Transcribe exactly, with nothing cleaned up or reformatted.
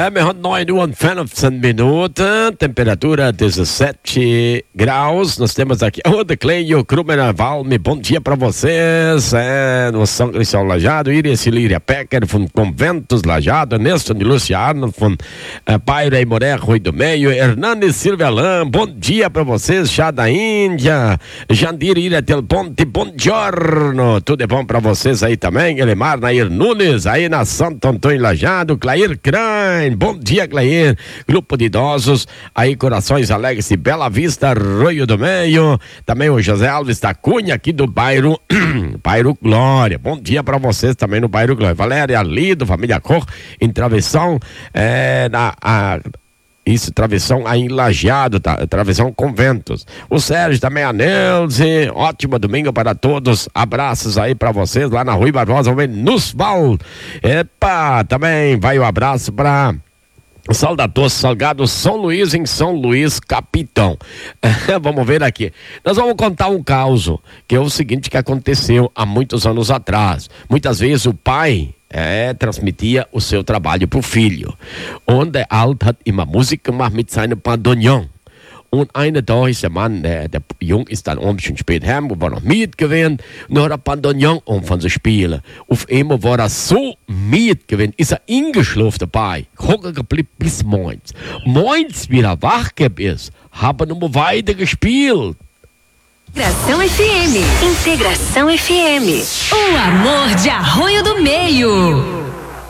É, melhor nove e fünfzehn Minuten, temperatura dezessete graus. Nós temos aqui o Decleio Krumer Valme. Bom dia para vocês. É, no São Cristóvão Lajado, Iris Líria Pecker, von Conventos Lajado, Nestor de Luciano, von uh, Paira e Moré, Rui do Meio, Hernani Silvia Lam. Bom dia para vocês, Chá da Índia, Jandir Ilha Del Ponte, bom giorno. Tudo é bom para vocês aí também. Elemar Nair Nunes, aí na Santo Antônio Lajado, Clair Crane. Bom dia, Clair. Grupo de idosos, aí Corações Alegres de Bela Vista, Arroio do Meio. Também o José Alves da Cunha, aqui do bairro, bairro Glória. Bom dia para vocês também no bairro Glória. Valéria Lido, Família Cor, em Travessão, é, na... A, Isso, travessão aí em Lajeado, tá? Travessão Conventos. O Sérgio também, a Neuze. Ótimo domingo para todos. Abraços aí para vocês lá na Rui Barbosa, Nusval. Epa, também vai o um abraço para Saldator Salgado São Luís, em São Luís, Capitão. Vamos ver aqui. Nós vamos contar um caso, que é o seguinte que aconteceu há muitos anos atrás. Muitas vezes o pai É, transmitia o seu trabalho para o filho. Und der Alt hat immer Musik gemacht mit seinem Pandognon. Und eine Tag ist der Mann, der, der Jung ist dann ein bisschen spät heim, war noch mitgewinnt, und hat er Pandognon um von sich spielen. Auf einmal war er so mitgewinnt, ist er eingeschlafen dabei, hocken geblieben bis morgens. Morgens, wie er wach ist, haben wir weiter gespielt. Integração F M. Integração F M. O amor de Arroio do Meio.